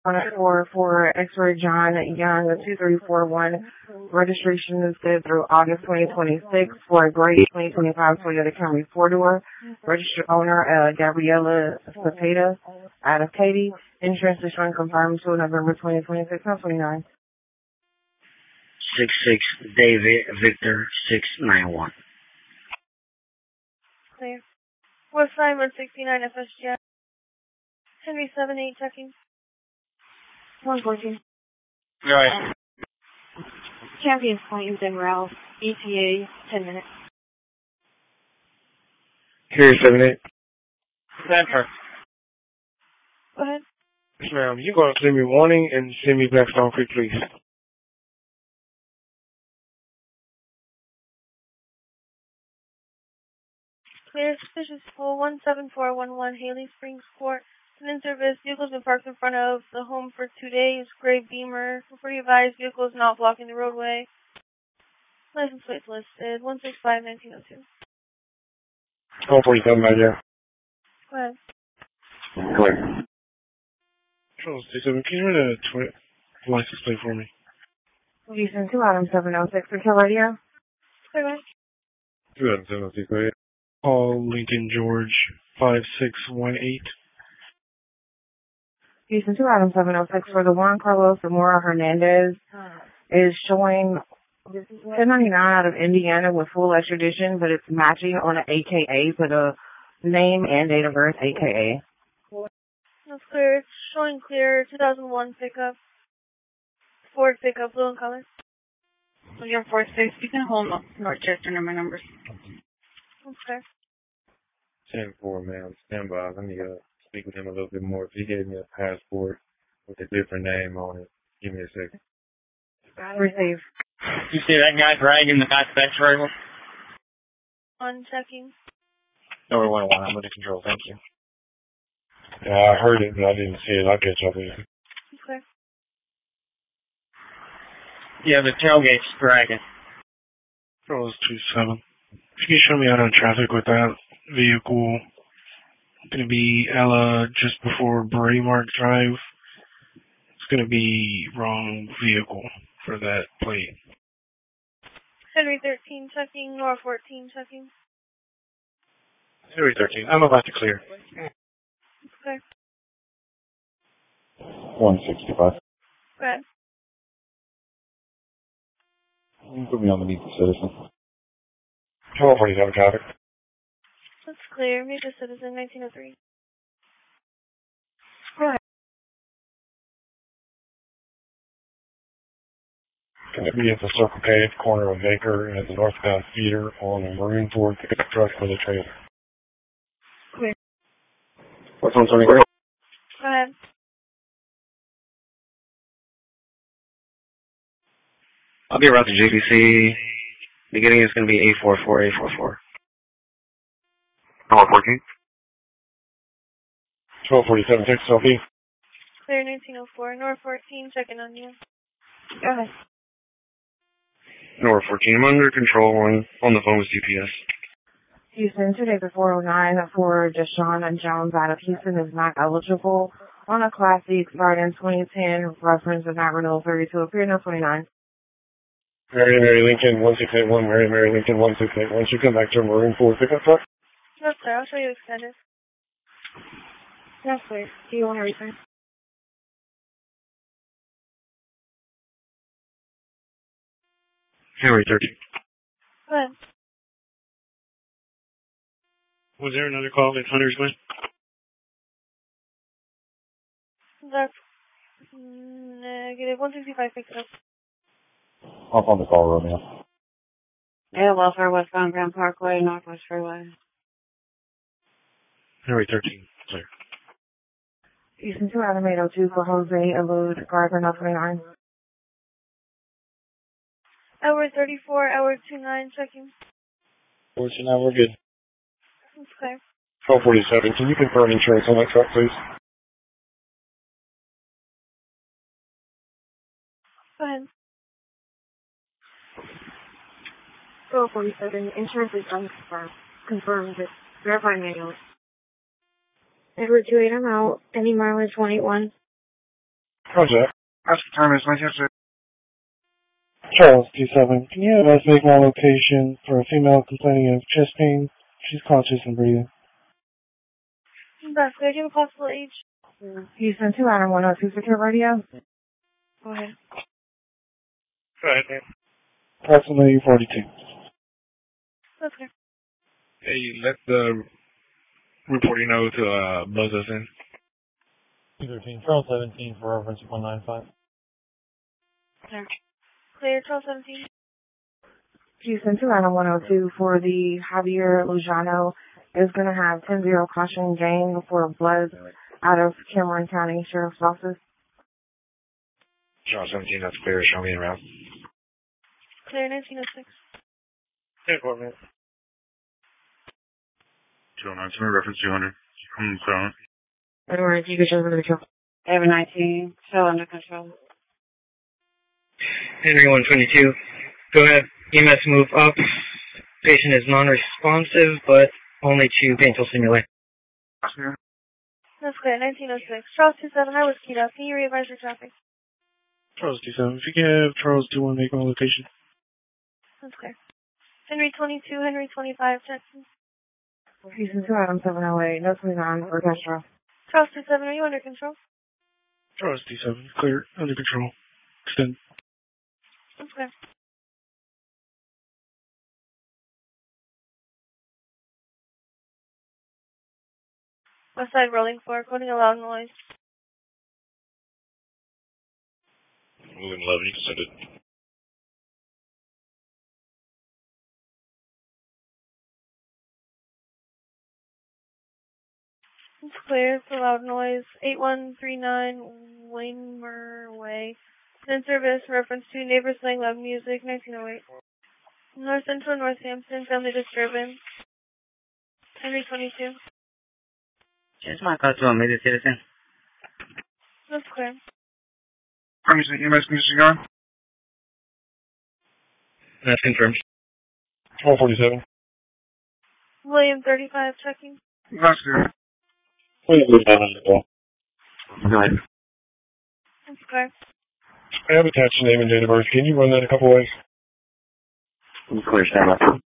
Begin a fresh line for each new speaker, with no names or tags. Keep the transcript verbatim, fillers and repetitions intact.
for for X-Ray John Young, two three four one. Registration is good through August twenty twenty-six for a gray twenty twenty-five Toyota Camry four-door. Registered owner, uh, Gabriella Cepeda, out of Katy. Insurance is showing confirmed to November twenty twenty-six on twenty-nine.
six six David Victor six nine one.
Clear. West Side one sixty-nine F S J. Henry seven eight checking.
one fourteen.
All right.
Champions Point and Ralph. E T A, ten minutes.
Carrier seven eight. Stanford.
Go ahead.
Yes, ma'am. You going to send me warning and send me back Stone Creek, please.
Clear. Suspicious full one seven four one one Haley Springs Court. An in-service. Vehicle's been parked in front of the home for two days. Gray Beamer. Before you advise, vehicle is not blocking the roadway. License plates listed. one six five nineteen oh two.
one forty-seven right there.
Go ahead.
Clear. Control station. Can you run a tw- license plate for me?
Houston two, Adam seven oh six. Control radio.
Go ahead.
two Adam seven oh six, go ahead. Paul Lincoln George five six one eight.
Houston two, Adam seven oh six for the Juan Carlos Zamora Hernandez is showing ten ninety-nine out of Indiana with full extradition, but it's matching on an A K A for the name and date of birth, A K A.
That's clear. It's showing clear. two thousand one pickup. Ford pickup, blue in color.
Your four six, you can hold up Northchester number numbers.
That's clear.
ten four, man. Stand by. Let me uh, speak with him a little bit more. If he gave me a passport with a different name on it, give me a second.
Receive.
You see that guy dragging the back bench rifle?
One checking.
Number one one, I'm under control, thank you.
Yeah, I heard it, but I didn't see it. I'll catch up with you.
Okay.
Yeah, the tailgate's dragging.
Control two seven. Can you show me out on traffic with that vehicle? It's going to be Ella just before Braymark Drive. It's going to be wrong vehicle for that plate.
Henry thirteen checking. Nora fourteen checking.
Henry thirteen. I'm about to clear.
Okay.
one sixty-five.
Go ahead.
You can put me on the meet the citizen.
twelve forty-seven traffic.
That's clear. Meet the citizen, nineteen oh three.
Go ahead.
Going to be at the Circle K at the corner of Baker and at the northbound feeder on a Marine Ford pickup truck with a trailer.
Clear.
What's on twenty-three?
Go ahead.
I'll be around to J B C. Beginning is going to be eight four four eight four four.
twelve fourteen. twelve forty-seven, Texas L P.
Clear, nineteen oh four. Nora fourteen checking on you.
Go ahead.
Nora fourteen, I'm under control on, on the phone with G P S.
Houston, two days before oh nine for Deshaun Jones out of Houston is not eligible on a Class C expired in twenty ten. Reference of not renewal thirty-two appeared on twenty-nine.
Mary Mary Lincoln one six eight one, Mary Mary Lincoln one six eight one. Should come back to a Marine Ford pickup truck.
That's clear. I'll show you extended.
That's clear. Do you want to return?
Henry thirteen.
Go ahead.
Was there another call at Hunter's Glen?
That's negative. one sixty-five picked up.
Off on the call, Romeo.
Yeah, Welfare, westbound Grand Parkway, Northwest Freeway.
Henry thirteen, clear.
Houston two, Adam eight oh two for Jose Elude, Gardner, on twenty-nine.
Hour thirty-four, hour two nine checking.
Fortune, now we're good.
That's clear.
twelve forty-seven, can you confirm insurance on that truck, please?
Go ahead.
twelve forty-seven, insurance is unconfirmed. Confirmed it. Verify manually. Edward two eight, I'm out. Any mileage one eight one.
Roger.
That's the time is nineteen oh six.
Charles, T seven. Can you have us make one location for a female complaining of chest pain? She's conscious and breathing.
That's good. Do you have a possible age?
Houston two, Adam one oh two, secure radio.
Go ahead.
Go ahead, man. Approximately forty-two.
That's good.
Hey, let the reporting know to uh, buzz us in.
two thirteen, Charles seventeen for reference one nine five.
Clear. Clear, Charles seventeen.
Houston two, Adam one oh two for the Javier Lujano is going to have ten zero caution gang for blood out of Cameron County Sheriff's Office.
Charles seventeen, that's clear. Show me around.
Clear, nineteen oh six.
Yeah, go ahead.
two oh nine, sorry, reference two hundred. I'm silent.
Anyway, you can show the kill.
Evan nineteen, still under control.
Henry one twenty-two. Go ahead. E M S move up. Patient is non-responsive, but only to painful stimuli.
Clear.
That's clear, nineteen oh six. Charles two seven, I was keyed up. Can you re-advise your traffic?
Charles T seven. If you can have Charles two one make one location.
That's clear. Henry twenty-two, Henry twenty-five, Texas.
Houston two, Adam seven oh eight, no swing on for Castro.
Charles two seven, are you under control?
Charles T seven. Clear. Under control. Extend.
That's clear. West side rolling four, coding a loud noise.
Moving eleven, you can send it.
It's clear, it's a loud noise. eight one three nine Waymer Way. In service, reference to neighbors playing loud music, nineteen oh eight. North Central Northampton, family disturbance. Henry twenty-two.
Just my call to a major citizen.
That's clear.
I'm using E M S music on.
That's confirmed.
one forty-seven.
William thirty-five, checking.
That's clear.
Please leave that on the call.
Go ahead.
That's clear.
I have attached name and date of birth. Can you run that a couple ways?
Clear, stand up.